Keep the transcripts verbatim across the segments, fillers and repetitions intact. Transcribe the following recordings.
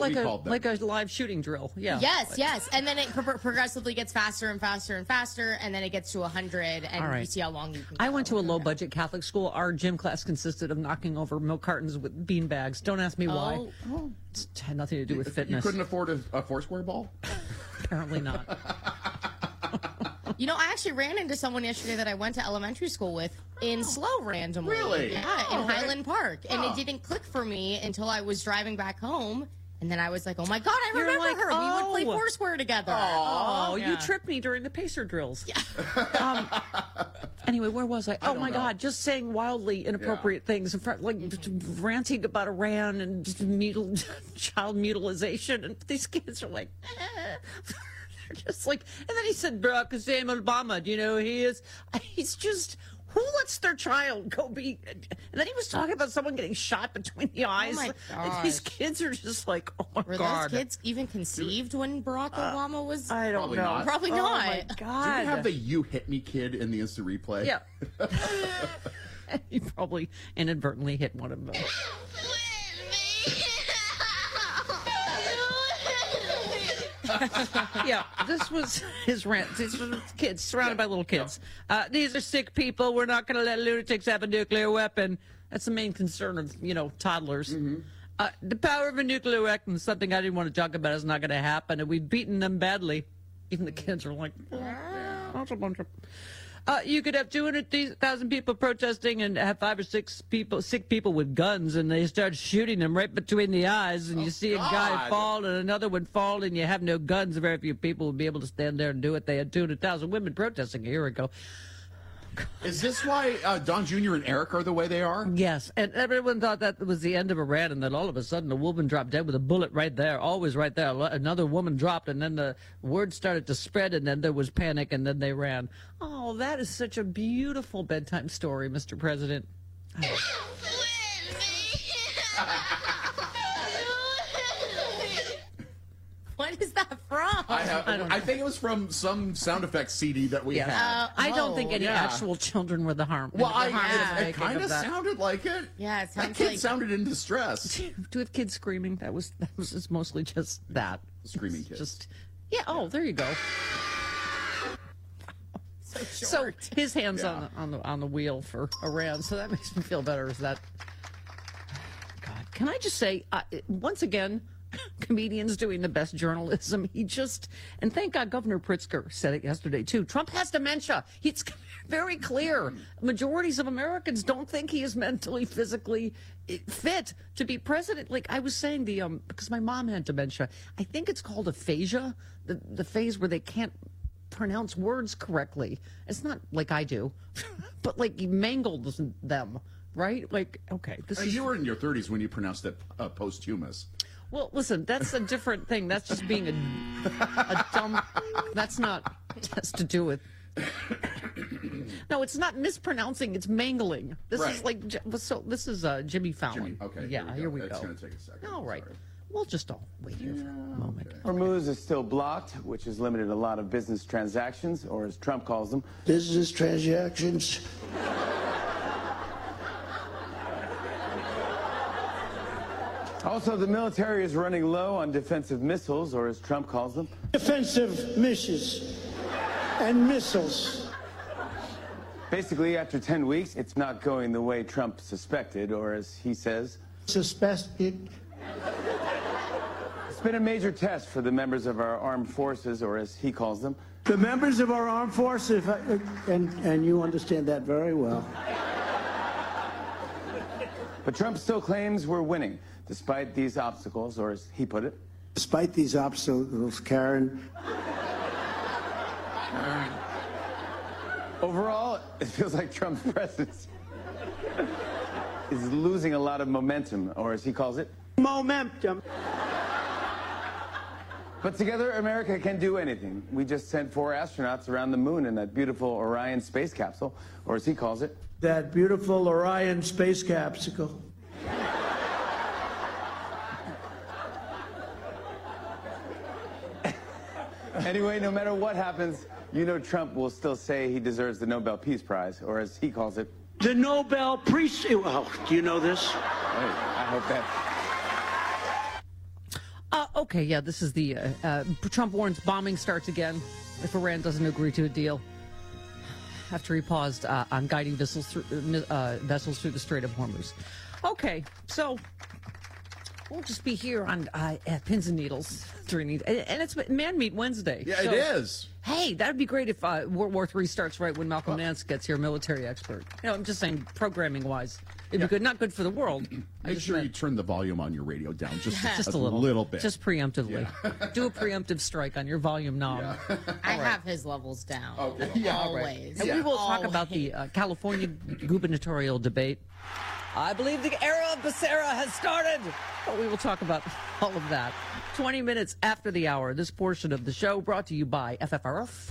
like we a called them. like a live shooting drill. Yeah. Yes, Like- yes. And then it pro- progressively gets faster and faster and faster, and then it gets to one hundred, and All right. you see how long you can I go. went to a low-budget Catholic school. Our gym class consisted of knocking over milk cartons with bean bags. Don't ask me why. Oh, oh. It had nothing to do with You fitness. couldn't afford a, a Foursquare ball? Apparently not. You know, I actually ran into someone yesterday that I went to elementary school with in Slow randomly. Really? Yeah, Oh, in Highland Park. And Oh. it didn't click for me until I was driving back home. And then I was like, oh my God, I You're remember like, her. We would play oh. Foursquare together. Oh, you Yeah. tripped me during the pacer drills. Yeah. um, anyway, where was I? I Oh don't my know. God, just saying wildly inappropriate things in front, like ranting about Iran and just mutil- child mutilization, and these kids are like, eh. They're just like, and then he said, Barack Hussein Obama, do you know who he is? He's just. Who lets their child go be? And then he was talking about someone getting shot between the eyes. my And these gosh. kids are just like, oh my Were God. those kids even conceived when Barack Obama was? I don't Probably know. not. Probably Oh not. my Did God. you have the "you hit me" kid in the instant replay? Yeah. He probably inadvertently hit one of them. Yeah, this was his rant. These were kids surrounded by little kids. Uh, these are sick people. We're not going to let lunatics have a nuclear weapon. That's the main concern of, you know, toddlers. Uh, the power of a nuclear weapon is something I didn't want to talk about. It's not going to happen, and we've beaten them badly. Even the kids are like, "Oh, that's a bunch of." Uh, you could have two hundred thousand people protesting and have five or six people, sick people with guns, and they start shooting them right between the eyes, and you see a guy God. fall and another one fall, and you have no guns. Very few people would be able to stand there and do it. They had two hundred thousand women protesting a year ago. Is this why uh, Don Junior and Eric are the way they are? Yes, and everyone thought that was the end of Iran, and then all of a sudden a woman dropped dead with a bullet right there, always right there. Another woman dropped, and then the word started to spread, and then there was panic, and then they ran. Oh, that is such a beautiful bedtime story, Mister President. What is that from? I, have, I I, don't think it was from some sound effects C D that we Yes. had. Uh, I don't think Oh, any yeah. actual children were the harm. well, I, the harm yeah. was it, it making kind of that. sounded like it. Yeah, it That sounds kid like- sounded in distress. With kids screaming, that was that was just mostly just that. Screaming It's kids. Just yeah. Oh, there you go. so So short. his hands Yeah. on the on the on the wheel for Iran. So that makes me feel better. Is that God? Can I just say uh, once again, comedians doing the best journalism. He just and thank God Governor Pritzker said it yesterday too. Trump has dementia. It's very clear. Majorities of Americans don't think he is mentally, physically fit to be president. Like I was saying, the um because my mom had dementia. I think it's called aphasia, the the phase where they can't pronounce words correctly. It's not like I do, but like he mangles them, right? Like, okay, this Uh, is you were in your thirties when you pronounced it uh, posthumous. well. Listen, that's a different thing. That's just being a a dumb. That's not has to do with. No, it's not mispronouncing. It's mangling. This Right. is like J- so. This is uh, Jimmy Fallon. Jimmy, okay, Yeah, here we go. here we It's go. gonna take a second. All right. Sorry. We'll just all wait here for a moment. Hormuz is still blocked, which has limited a lot of business transactions, or as Trump calls them. Business transactions. Also, the military is running low on defensive missiles, or as Trump calls them. Defensive missions and missiles. Basically, after ten weeks, it's not going the way Trump suspected, or as he says, Suspected. it's been a major test for the members of our armed forces, or as he calls them. The members of our armed forces, uh, and, and you understand that very well. But Trump still claims we're winning, despite these obstacles, or as he put it. Despite these obstacles, Karen, Overall, it feels like Trump's presidency is losing a lot of momentum, or as he calls it. momentum. But together, America can do anything. We just sent four astronauts around the moon in that beautiful Orion space capsule, or as he calls it. That beautiful Orion space capsule. Anyway, no matter what happens, you know Trump will still say he deserves the Nobel Peace Prize, or as he calls it. The Nobel Peace. Oh, do you know this? Hey, I hope that. Uh, okay, yeah, this is the uh, uh, Trump warns bombing starts again if Iran doesn't agree to a deal after he paused uh, on guiding vessels through, uh, vessels through the Strait of Hormuz. Okay, so we'll just be here on uh, at Pins and Needles during the, and it's Man Meat Wednesday. Yeah, so, it is. Hey, that'd be great if uh, World War Three starts right when Malcolm Nance gets here, military expert. You know, I'm just saying, programming-wise, it'd Yeah. be good. Not good for the world. I Make just sure meant- you turn the volume on your radio down just, just a, a little, bit. just preemptively. Do a preemptive strike on your volume knob. I have his levels down. Okay. Yeah, all right. Always. And we will talk Always. about the uh, California gubernatorial debate. I believe the era of Becerra has started. But we will talk about all of that. twenty minutes after the hour, this portion of the show brought to you by F F R F.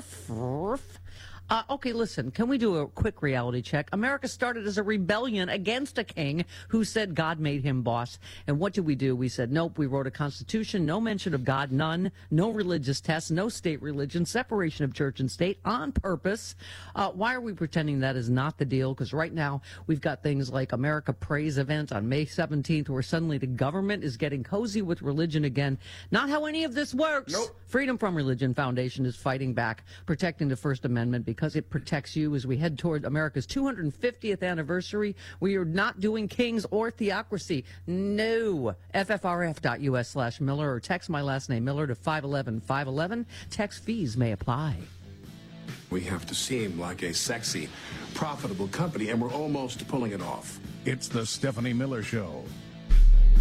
Uh, okay, listen, can we do a quick reality check? America started as a rebellion against a king who said God made him boss. And what did we do? We said, nope, we wrote a constitution, no mention of God, none, no religious tests, no state religion, separation of church and state on purpose. Uh, why are we pretending that is not the deal? Because right now we've got things like America Prays event on May seventeenth where suddenly the government is getting cozy with religion again. Not how any of this works. Nope. Freedom from Religion Foundation is fighting back, protecting the First Amendment because it protects you as we head toward America's two hundred fiftieth anniversary. We are not doing kings or theocracy. No. F F R F dot U S slash Miller or text my last name Miller to five eleven five eleven. Text fees may apply. We have to seem like a sexy, profitable company, and we're almost pulling it off. It's the Stephanie Miller Show.